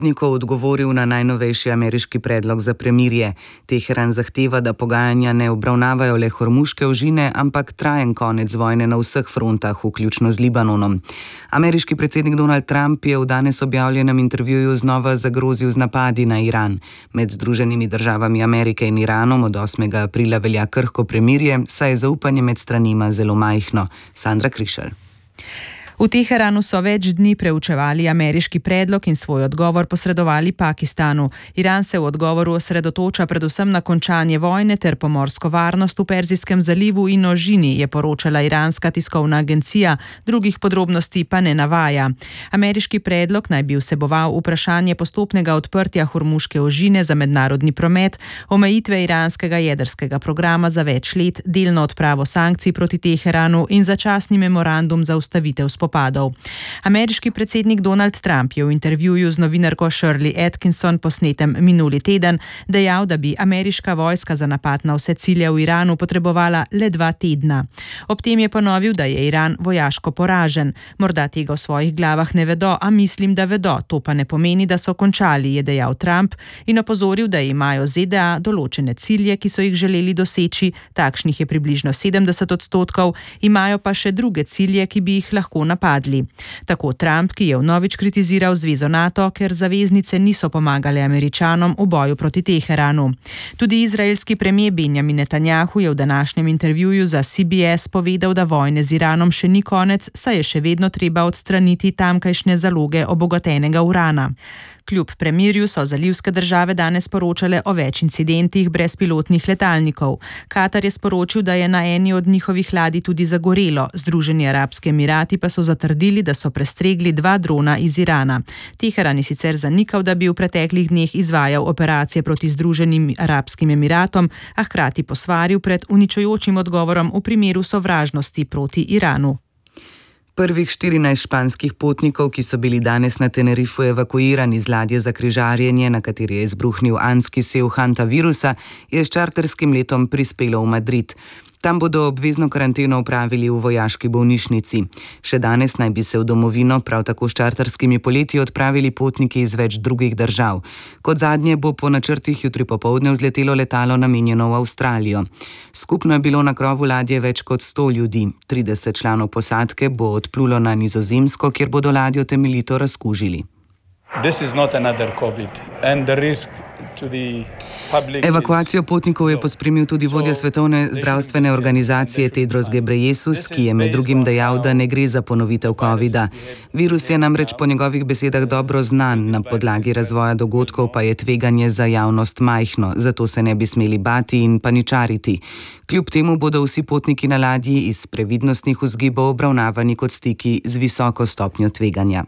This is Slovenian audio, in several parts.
potnikov odgovoril na najnovejši ameriški predlog za premirje. Teheran zahteva, da pogajanja ne obravnavajo le hormuške ožine, ampak trajen konec vojne na vseh frontah, vključno z Libanonom. Ameriški predsednik Donald Trump je v danes objavljenem intervjuju znova zagrozil z napadi na Iran. Med Združenimi državami Amerike in Iranom od 8. aprila velja krhko premirje, saj je zaupanje med stranima zelo majhno. Sandra Krišelj. V Teheranu so več dni preučevali ameriški predlog in svoj odgovor posredovali Pakistanu. Iran se v odgovoru osredotoča predvsem na končanje vojne ter pomorsko varnost v Perzijskem zalivu in ožini, je poročala iranska tiskovna agencija, drugih podrobnosti pa ne navaja. Ameriški predlog naj bi vseboval vprašanje postopnega odprtja hormuške ožine za mednarodni promet, omejitve iranskega jedrskega programa za več let, delno odpravo sankcij proti Teheranu in začasni memorandum za ustavitev spopadov. Ameriški predsednik Donald Trump je v intervjuju z novinarko Shirley Atkinson, posnetem minuli teden, dejal, da bi ameriška vojska za napad na vse cilje v Iranu potrebovala le 2 tedna. Ob tem je ponovil, da je Iran vojaško poražen. Morda tega v svojih glavah ne vedo, a mislim, da vedo. To pa ne pomeni, da so končali, je dejal Trump in opozoril, da imajo ZDA določene cilje, ki so jih želeli doseči, takšnih je približno 70%, imajo pa še druge cilje, ki bi jih lahko napadli. Tako Trump, ki je vnovič kritiziral zvezo NATO, ker zaveznice niso pomagale Američanom v boju proti Teheranu. Tudi izraelski premier Benjamin Netanjahu je v današnjem intervjuju za CBS povedal, da vojne z Iranom še ni konec, saj je še vedno treba odstraniti tamkajšnje zaloge obogatenega urana. Kljub premirju so zalivske države danes poročale o več incidentih brezpilotnih letalnikov. Katar je sporočil, da je na eni od njihovih ladij tudi zagorelo. Združeni arabski emirati pa so zatrdili, da so prestregli 2 drona iz Irana. Teheran je sicer zanikal, da bi v preteklih dneh izvajal operacije proti Združenim arabskim emiratom, a hkrati posvaril pred uničujočim odgovorom v primeru sovražnosti proti Iranu. Prvih 14 španskih potnikov, ki so bili danes na Tenerifu evakuirani z ladje za križarjenje, na kateri je izbruhnil anski sev hantavirusa, je s čarterskim letom prispelo v Madrid. Tam bodo obvezno karanteno opravili v vojaški bolnišnici. Še danes naj bi se v domovino prav tako s čarterskimi poleti odpravili potniki iz več drugih držav. Kot zadnje bo po načrtih jutri popoldne vzletelo letalo namenjeno v Avstralijo. Skupno je bilo na krovu ladje več kot 100 ljudi. 30 članov posadke bo odplulo na Nizozemsko, kjer bodo ladjo temeljito razkužili. Evakuacijo potnikov je pospremil tudi vodja Svetovne zdravstvene organizacije Tedros Ghebreyesus, ki je med drugim dejal, da ne gre za ponovitev covida. Virus je namreč po njegovih besedah dobro znan, na podlagi razvoja dogodkov pa je tveganje za javnost majhno, zato se ne bi smeli bati in paničariti. Kljub temu bodo vsi potniki na ladji iz previdnostnih vzgibov obravnavani kot stiki z visoko stopnjo tveganja.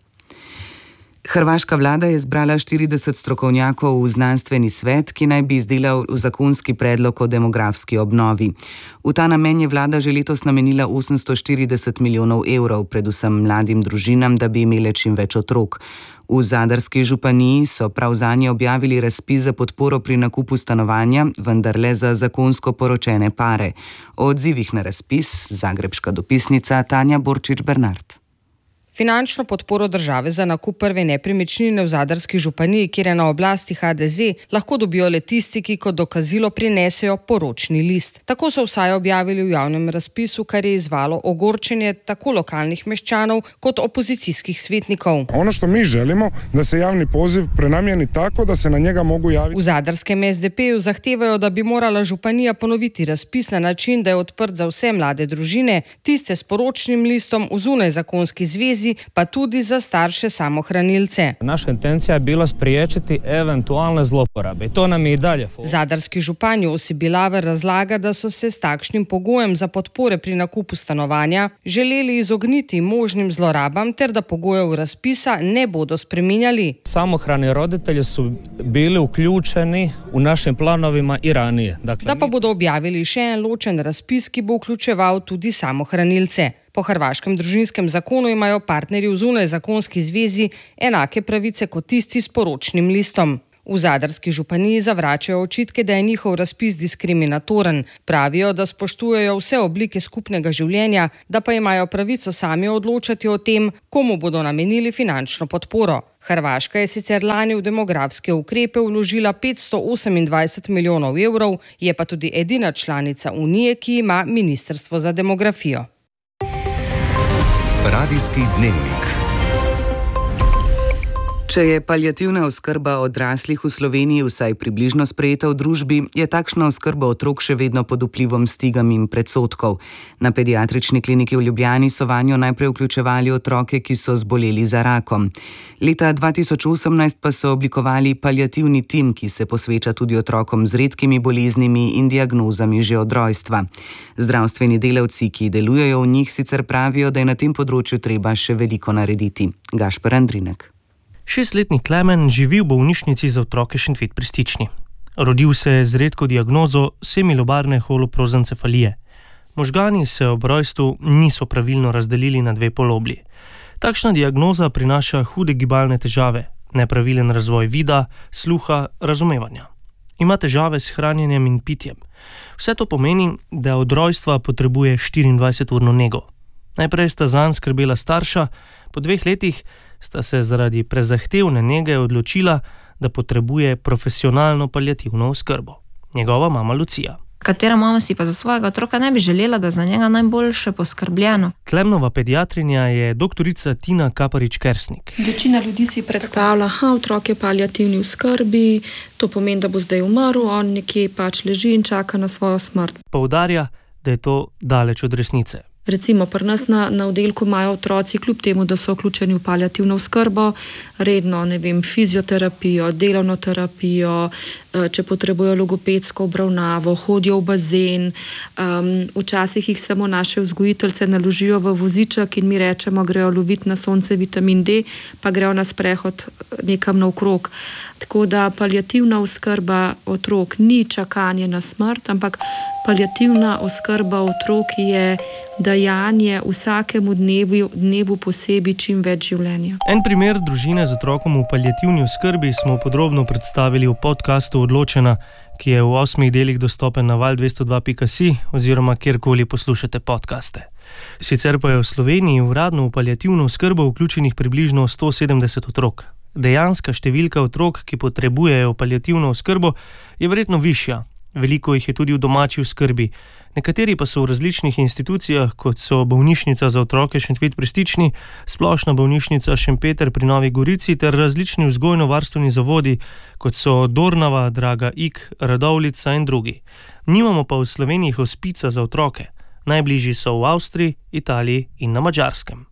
Hrvaška vlada je zbrala 40 strokovnjakov v znanstveni svet, ki naj bi izdelal zakonski predlog o demografski obnovi. V ta namen je vlada že letos namenila 840 milijonov evrov, predvsem mladim družinam, da bi imele čim več otrok. V zadarski županiji so prav zanje objavili razpis za podporo pri nakupu stanovanja, vendar le za zakonsko poročene pare. O odzivih na razpis zagrebška dopisnica Tanja Borčič-Bernard. Finančno podporo države za nakup prve nepremičnine v zadarski županiji, kjer je na oblasti HDZ, lahko dobijo le tisti, ki kot dokazilo prinesejo poročni list. Tako so vsaj objavili v javnem razpisu, kar je izzvalo ogorčenje tako lokalnih meščanov kot opozicijskih svetnikov. Ono što mi želimo, da se javni poziv prenamjeni tako, da se na njega mogu javiti. V zadarskem SDP-ju zahtevajo, da bi morala županija ponoviti razpis na način, da je odprt za vse mlade družine, tiste s poročnim listom v zunajzakonski zvezi, pa tudi za starše samohranilce. Naša intencija je bila spriječiti eventualne zloporabe. To nam je i dalje. Zadarski župan Josip Bilaver razlaga, da so se s takšnim pogojem za podpore pri nakupu stanovanja želeli izogniti možnim zlorabam ter da pogojev razpisa ne bodo spreminjali. Samohrani roditelji su bili uključeni u našim planovima i ranije. Da pa bodo objavili še en ločen razpis, ki bo vključeval tudi samohranilce. Po hrvaškem družinskem zakonu imajo partnerji v zunajzakonski zvezi enake pravice kot tisti s poročnim listom. V zadarski županiji zavračajo očitke, da je njihov razpis diskriminatoren. Pravijo, da spoštujejo vse oblike skupnega življenja, da pa imajo pravico sami odločati o tem, komu bodo namenili finančno podporo. Hrvaška je sicer lani v demografske ukrepe vložila 528 milijonov evrov, je pa tudi edina članica Unije, ki ima ministrstvo za demografijo. Radijski dnevnik. Če je paliativna oskrba odraslih v Sloveniji vsaj približno sprejeta v družbi, je takšna oskrba otrok še vedno pod vplivom stigam in predsodkov. Na pediatrični kliniki v Ljubljani so vanjo najprej vključevali otroke, ki so zboleli za rakom. Leta 2018 pa so oblikovali paliativni tim, ki se posveča tudi otrokom z redkimi boleznimi in diagnozami že od rojstva. Zdravstveni delavci, ki delujejo v njih, sicer pravijo, da je na tem področju treba še veliko narediti. Gašper Andrinek. 6-letni Klemen živi v bolnišnici za otroke Šentvid pri Stični. Rodil se je z redko diagnozo semilobarne holoprozencefalije. Možgani se ob rojstvu niso pravilno razdelili na dve polobli. Takšna diagnoza prinaša hude gibalne težave, nepravilen razvoj vida, sluha, razumevanja. Ima težave s hranjenjem in pitjem. Vse to pomeni, da od rojstva potrebuje 24-urno nego. Najprej sta zanj skrbela starša, po 2 letih sta se zaradi prezahtevne nege odločila, da potrebuje profesionalno paliativno oskrbo. Njegova mama Lucija. Katera mama si pa za svojega otroka ne bi želela, da za njega najboljše poskrbljeno. Klemnova pediatrinja je doktorica Tina Kaparič-Kersnik. Večina ljudi si predstavlja, otrok je paliativni oskrbi, to pomeni, da bo zdaj umrl, on nekje pač leži in čaka na svojo smrt. Poudarja, da je to daleč od resnice. Recimo pri nas na oddelku imajo otroci, kljub temu, da so vključeni v paliativno oskrbo, redno, fizioterapijo, delovno terapijo, če potrebujejo logopedsko obravnavo, hodijo v bazen. Včasih jih samo naše vzgojiteljice naložijo v voziček in mi rečemo, grejo loviti na sonce vitamin D, pa grejo na sprehod nekam naokrog. Tako da paliativna oskrba otrok ni čakanje na smrt, ampak paliativna oskrba otrok je dajanje vsakemu dnevu posebej čim več življenja. En primer družine z otrokom v paliativni oskrbi smo podrobno predstavili v podkastu Odločena, ki je v 8 delih dostopen na val202.si oziroma kjerkoli poslušate podcaste. Sicer pa je v Sloveniji uradno v paliativno oskrbo vključenih približno 170 otrok. Dejanska številka otrok, ki potrebujejo paliativno oskrbo, je verjetno višja. Veliko jih je tudi v domači oskrbi. Nekateri pa so v različnih institucijah, kot so bolnišnica za otroke Šentvid pri Stični, splošna bolnišnica Šempeter pri Novi Gorici ter različni vzgojno-varstveni zavodi, kot so Dornava, Draga Ig, Radovljica in drugi. Nimamo pa v Sloveniji hospica za otroke. Najbližji so v Avstriji, Italiji in na Madžarskem.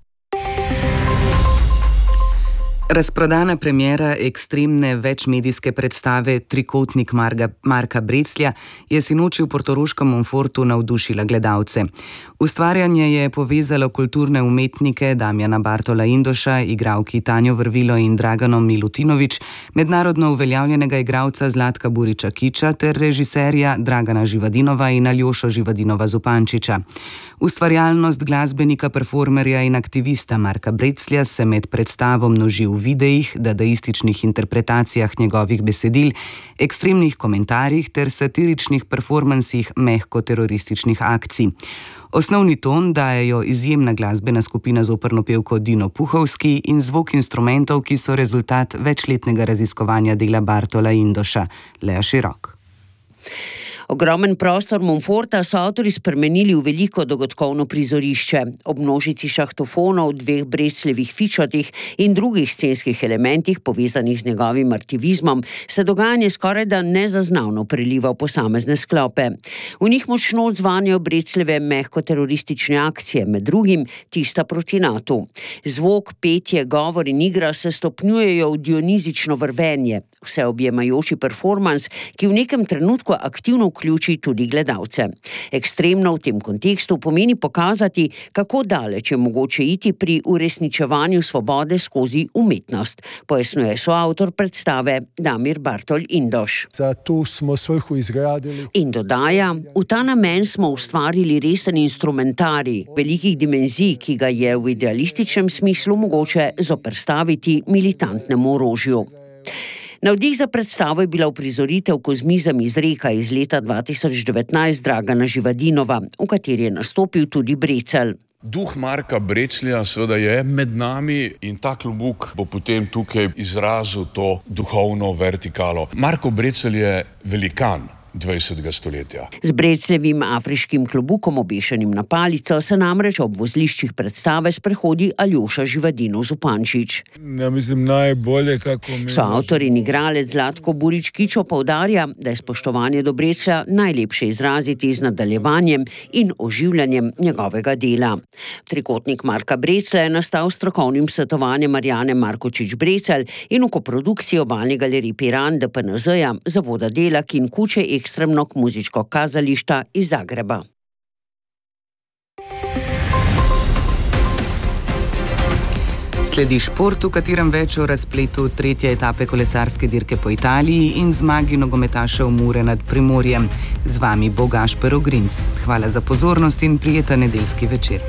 Razprodana premiera ekstremne večmedijske predstave Trikotnik Marka Breclja je sinoči v portoroškem Monfortu navdušila gledalce. Ustvarjanje je povezalo kulturne umetnike Damjana Bartola Indoša, igralki Tanjo Vrvilo in Dragano Milutinović, mednarodno uveljavljenega igralca Zlatka Buriča Kiča ter režiserja Dragana Živadinova in Aljošo Živadinova Zupančiča. Ustvarjalnost glasbenika, performerja in aktivista Marka Breclja se med predstavo množi v videih, dadaističnih interpretacijah njegovih besedil, ekstremnih komentarjih ter satiričnih performansih mehko-terorističnih akcij. Osnovni ton dajejo izjemna glasbena skupina z operno pevko Dino Puhovski in zvok instrumentov, ki so rezultat večletnega raziskovanja dela Bartola Indoša. Lea Širok. Ogromen prostor Monforta so avtorji spremenili v veliko dogodkovno prizorišče. Ob množici šahtofonov, 2 Brecljevih fičotih in drugih scenskih elementih povezanih z njegovim aktivizmom se dogajanje skorajda nezaznavno preliva v posamezne sklope. V njih močno odzvanjajo Brecljeve mehko-teroristične akcije, med drugim tista proti NATO. Zvok, petje, govor in igra se stopnjujejo v dionizično vrvenje, vseobjemajoči performans, ki v nekem trenutku aktivno vključi tudi gledalce. Ekstremno v tem kontekstu pomeni pokazati, kako daleč je mogoče iti pri uresničevanju svobode skozi umetnost, pojasnjuje soavtor predstave Damir Bartol Indoš. Za to smo svrhu izgradili. In dodaja, v ta namen smo ustvarili resen instrumentarij velikih dimenzij, ki ga je v idealističnem smislu mogoče zoperstaviti militantnemu orožju. Navdih za predstavo je bila uprizoritev Kozmizem iz Reka iz leta 2019 Dragana Živadinova, v kateri je nastopil tudi Brecelj. Duh Marka Breclja seveda je med nami in ta klobuk bo potem tukaj izrazil to duhovno vertikalo. Marko Brecelj je velikan 20. stoletja. Z Brecljevim afriškim klobukom obešenim na palico se namreč ob vozliščih predstave sprehodi Aljoša Živadinov Zupančič. Ja, mislim, najbolje, kako mi... Soavtor in igralec Zlatko Burič-Kičo poudarja, da je spoštovanje do Breclja najlepše izraziti z nadaljevanjem in oživljanjem njegovega dela. Trikotnik Marka Breclja je nastal s strokovnim svetovanjem Marjane Markočič-Brecelj in v koprodukciji Obalne galerije Piran DPNZ-ja, Zavoda Delak in Kuće Ekstremnog muzičkog kazališta iz Zagreba. Sledi šport, v katerem več o razpletu tretje etape kolesarske dirke po Italiji in zmagi nogometašev Mure nad Primorjem. Z vami bo Gašper Ogrinc. Hvala za pozornost in prijeten nedeljski večer.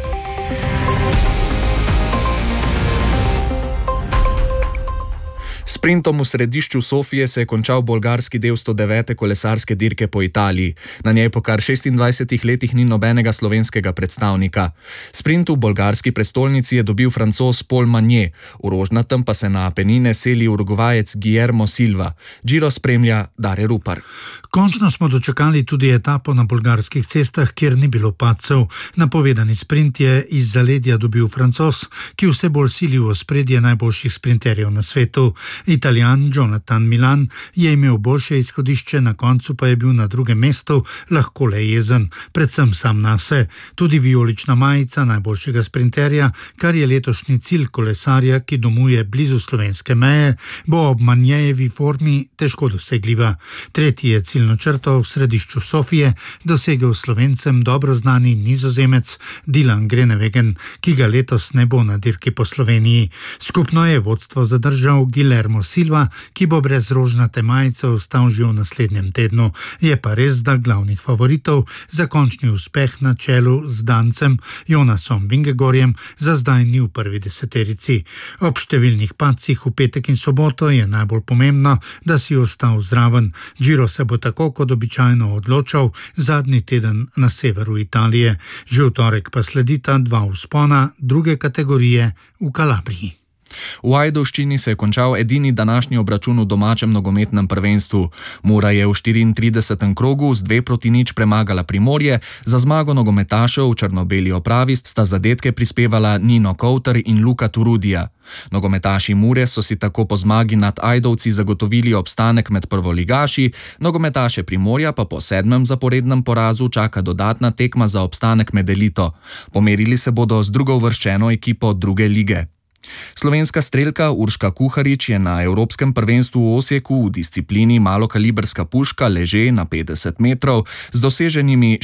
Sprintom v središču Sofije se je končal bolgarski del 109. kolesarske dirke po Italiji. Na njej po kar 26 letih ni nobenega slovenskega predstavnika. Sprint v bolgarski prestolnici je dobil Francoz Paul Magnier, v Rožnatem pa se na Apenine seli Urugvajec Guillermo Silva. Giro spremlja Dare Rupar. Končno smo dočakali tudi etapo na bolgarskih cestah, kjer ni bilo padcev. Napovedani sprint je iz zaledja dobil Francoz, ki vse bolj sili v ospredje najboljših sprinterjev na svetu. Italijan Jonathan Milan je imel boljše izhodišče, na koncu pa je bil na drugem mestu, lahko le jezen, predvsem sam nase. Tudi vijolična majica najboljšega sprinterja, kar je letošnji cilj kolesarja, ki domuje blizu slovenske meje, bo ob Manjejevi formi težko dosegljiva. Tretji je ciljno črto v središču Sofije dosegel Slovencem dobro znani Nizozemec Dylan Groenewegen, ki ga letos ne bo na dirki po Sloveniji. Skupno je vodstvo zadržal Guillermo Silva, ki bo brez rožnate majice ostal že v naslednjem tednu. Je pa res, da glavnih favoritov za končni uspeh na čelu z Dancem Jonasom Vingegorjem za zdaj ni v prvi deseterici. Ob številnih padcih v petek in soboto je najbolj pomembno, da si ostal zraven. Giro se bo tako kot običajno odločal zadnji teden na severu Italije. Že v torek pa sledita dva vzpona druge kategorije v Kalabriji. V Ajdovščini se je končal edini današnji obračun v domačem nogometnem prvenstvu. Mura je v 34. krogu z 2-0 premagala Primorje, za zmago nogometašev v črno-beli opravi sta zadetke prispevala Nino Kouter in Luka Turudija. Nogometaši Mure so si tako po zmagi nad Ajdovci zagotovili obstanek med prvoligaši, nogometaše Primorja pa po 7. zaporednem porazu čaka dodatna tekma za obstanek med elito. Pomerili se bodo z drugouvrščeno ekipo druge lige. Slovenska strelka Urška Kuharič je na Evropskem prvenstvu v Osijeku v disciplini malokalibrska puška leže na 50 metrov z doseženimi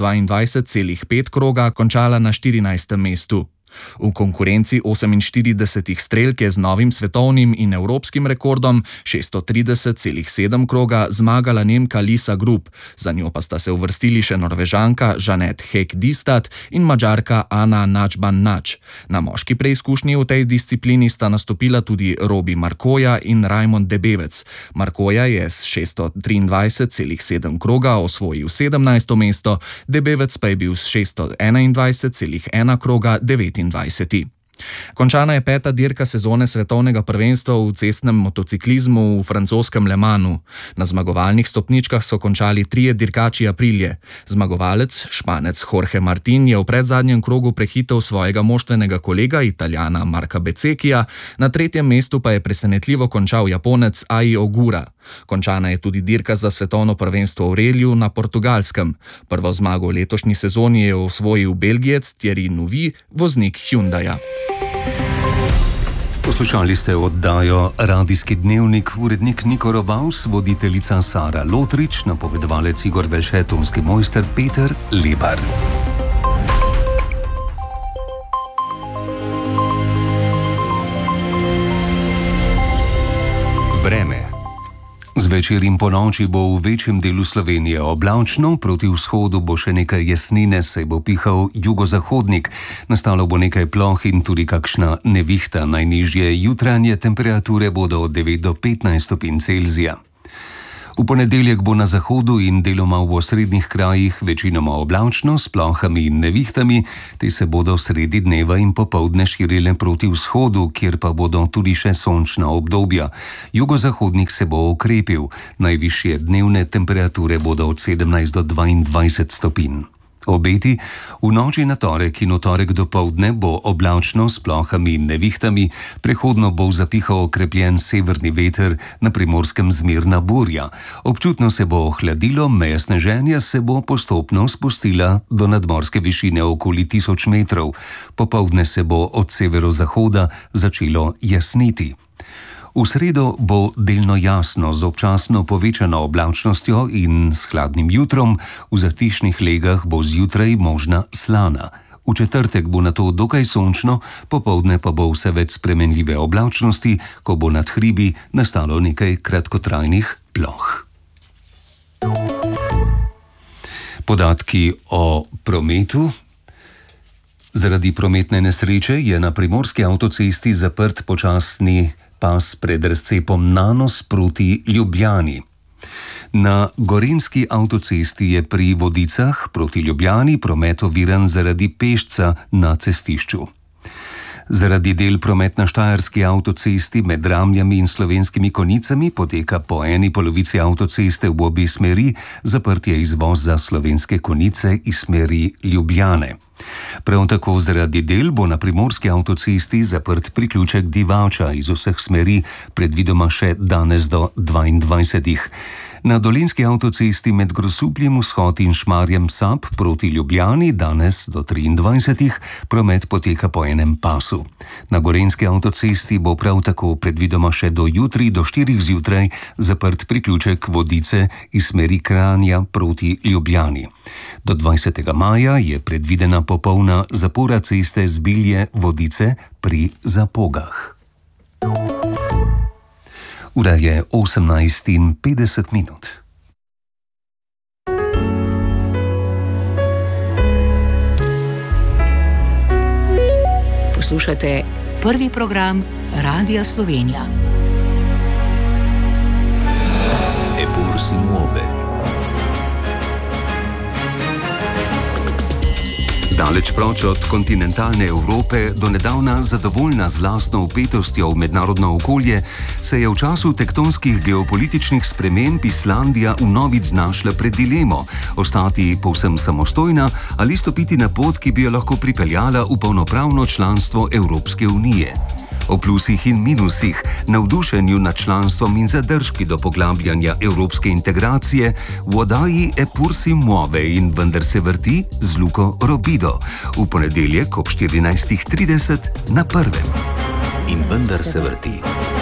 622,5 kroga končala na 14. mestu. V konkurenci 48 strelk je z novim svetovnim in evropskim rekordom 630,7 kroga zmagala Nemka Lisa Grup, za njo pa sta se uvrstili še Norvežanka Jeanette Hek-Distat in Mađarka Ana Načban-Nač. Na moški preizkušnji v tej disciplini sta nastopila tudi Robi Markoja in Raimond Debevec. Markoja je s 623,7 kroga osvojil 17. mesto, Debevec pa je bil s 621,1 kroga 29. Končana je 5. dirka sezone svetovnega prvenstva v cestnem motociklizmu v francoskem Le Mansu. Na zmagovalnih stopničkah so končali 3 dirkači Aprilije. Zmagovalec, Španec Jorge Martin, je v predzadnjem krogu prehitel svojega moštvenega kolega, Italijana Marka Bezzecchija, na 3. mestu pa je presenetljivo končal Japonec Ai Ogura. Končana je tudi dirka za svetovno prvenstvo v reliju na Portugalskem. Prvo zmago v letošnji sezoni je osvojil Belgijec Thierry Neuville, voznik Hyundaia. Poslušali ste oddajo Radijski dnevnik, urednik Niko Robaus, voditeljica Sara Lotrič, napovedovalec Igor Velše, tonski mojster Peter Lebar. Vreme. Zvečer in po noči bo v večjem delu Slovenije oblačno, proti vzhodu bo še nekaj jesnine, saj bo pihal jugozahodnik. Nastalo bo nekaj ploh in tudi kakšna nevihta. Najnižje jutranje temperature bodo od 9 do 15 stopinj Celzija. V ponedeljek bo na zahodu in deloma v osrednjih krajih večinoma oblačno s plohami in nevihtami, te se bodo sredi dneva in popoldne širile proti vzhodu, kjer pa bodo tudi še sončna obdobja. Jugozahodnik se bo okrepil, najvišje dnevne temperature bodo od 17 do 22 stopinj. Obeti v noči na torek in v torek dopoldne bo oblačno s plohami in nevihtami, prehodno bo zapihal okrepljen severni veter, na Primorskem zmerna burja. Občutno se bo ohladilo, meja sneženja se bo postopno spustila do nadmorske višine okoli 1000 metrov. Popoldne se bo od severozahoda začelo jasniti. V sredo bo delno jasno z občasno povečano oblačnostjo in s hladnim jutrom, v zatišnih legah bo zjutraj možna slana. V četrtek bo nato dokaj sončno, popoldne pa bo vse več spremenljive oblačnosti, ko bo nad hribi nastalo nekaj kratkotrajnih ploh. Podatki o prometu. Zaradi prometne nesreče je na primorski avtocesti zaprt počasni pas pred razcepom Nanos proti Ljubljani. Na gorenjski avtocesti je pri Vodicah proti Ljubljani promet oviran zaradi pešca na cestišču. Zaradi del promet na štajerski avtocesti med Ramljami in Slovenskimi Konjicami poteka po eni polovici avtoceste v obi smeri, zaprt je izvoz za Slovenske Konjice iz smeri Ljubljane. Prav tako zaradi del bo na primorski avtocesti zaprt priključek Divača iz vseh smeri, predvidoma še danes do 22. Na dolenjski avtocesti med Grosupljem vzhod in Šmarjem Sap proti Ljubljani danes do 23. promet poteka po enem pasu. Na gorenjski avtocesti bo prav tako predvidoma še do jutri do 4 zjutraj zaprt priključek Vodice iz smeri Kranja proti Ljubljani. Do 20. maja je predvidena popolna zapora ceste Zbilje-Vodice pri Zapogah. Ura je 18:50. Poslušate prvi program Radia Slovenija. Eppur si muove. Daleč proč od kontinentalne Evrope, donedavna zadovoljna z lastno vpetostjo v mednarodno okolje, se je v času tektonskih geopolitičnih sprememb Islandija vnovič znašla pred dilemo: ostati povsem samostojna ali stopiti na pot, ki bi jo lahko pripeljala v polnopravno članstvo Evropske unije. O plusih in minusih, navdušenju nad članstvom in zadržki do poglabljanja evropske integracije v oddaji Eppur si muove in vendar se vrti z Luko Robido. V ponedeljek ob 14:30 na Prvem. In vendar se vrti.